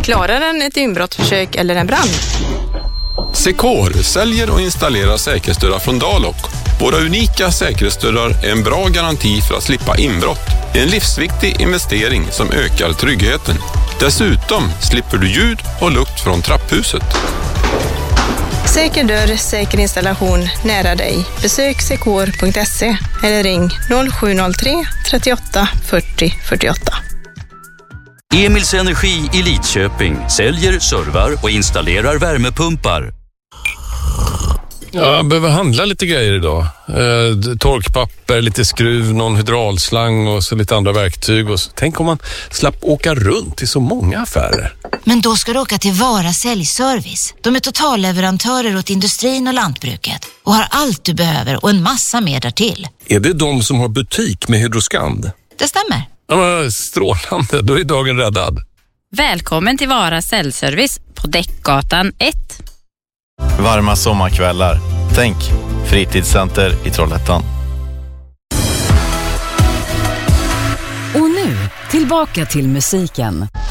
Klarar den ett inbrottsförsök eller en brand? Secor säljer och installerar säkerhetsdörrar från Dalok. Våra unika säkerhetsdörrar är en bra garanti för att slippa inbrott. Det är en livsviktig investering som ökar tryggheten. Dessutom slipper du ljud och lukt från trapphuset. Säker dörr, säker installation nära dig. Besök secor.se eller ring 0703 38 40 48. Emils Energi i Lidköping säljer, servar och installerar värmepumpar. Jag behöver handla lite grejer idag. Torkpapper, lite skruv, någon hydraulslang och så lite andra verktyg. Och så. Tänk om man slapp åka runt till så många affärer. Men då ska du åka till Vara Säljservice. De är totalleverantörer åt industrin och lantbruket och har allt du behöver och en massa mer därtill. Är det de som har butik med Hydroskand? Det stämmer. Ja, men strålande, då är dagen räddad. Välkommen till Vara Säljservice på Däckgatan 1. Varma sommarkvällar. Tänk, fritidscenter i Trollhättan. Och nu, tillbaka till musiken.